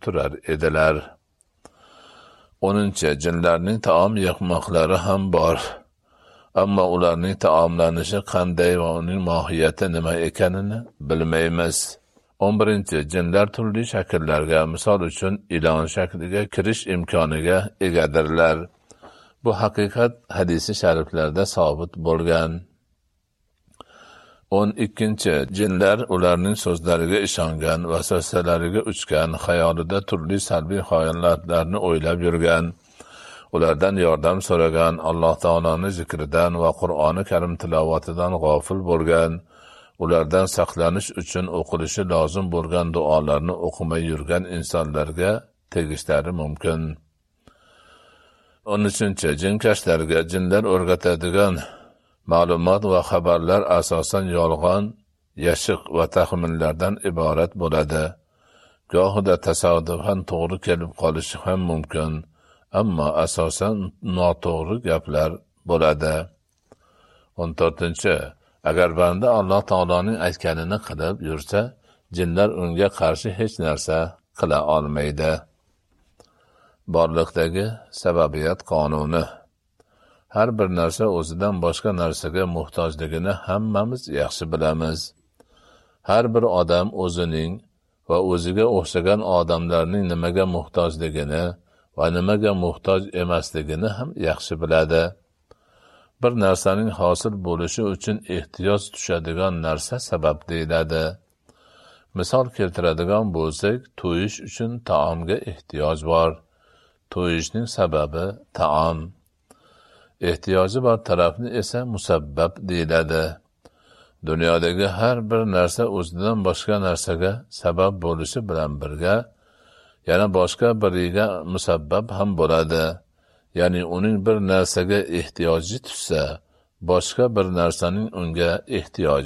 turar edilar. 10. Jinlarning taom yemoqlari ham bor. Ammo ularning taomlanishi qanday va uning mohiyati nima ekanini bilmaymiz. 11. Jinlar turli shakllarga, misol uchun ilon shakliga kirish imkoniga egadirlar. Bu haqiqat hadisi shariflarda sobit bo'lgan. 12. Jinlar ularning so'zlariga ishongan, vasvasalariga uchgan, xayolida turli salbiy xayollarni o'ylab yurgan, ulardan yordam so'ragan, Alloh taoloning zikridan va Qur'oni Karim tilovatidan g'ofil bo'lgan, ulardan saqlanish uchun o'qilishi lozim bo'lgan duolarni o'qimay yurgan insonlarga tegishlari mumkin. 13. Jinkashlarga jinlar o'rgatadigan ma'lumot va xabarlar asosan yolg'on, yashiq va taxminlardan iborat bo'ladi. Gohida tasodifan to'g'ri kelib qolishi ham mumkin, ammo asosan noto'g'ri gaplar bo'ladi. 14. Agar banda Alloh taoloning aytganini qilib yursa, jinlar unga qarshi hech narsa qila olmaydi. Borliqdagi sababiyat qonuni. Har bir narsa o'zidan boshqa narsaga muhtojligini hammamiz yaxshi bilamiz. Har bir odam o'zining va o'ziga o'xshagan odamlarning nimaga muhtojligini va nimaga muhtoj emasligini ham yaxshi biladi. Bir narsaning hosil bo'lishi uchun ehtiyoj tushadigan narsa sabab deyiladi. Misol keltiradigan bo'lsak, to'yish uchun taomga ehtiyoj bor. To'yishning sababi taom. Ehtiyoji bor tarafni esa musabbab deyiladi. Dunyodagi har bir narsa o'zidan boshqa narsaga sabab bo'lishi bilan birga, yana boshqa biriga musabbab ham bo'ladi. Ya'ni uning bir narsaga ehtiyoji tushsa, boshqa bir narsaning unga ehtiyoji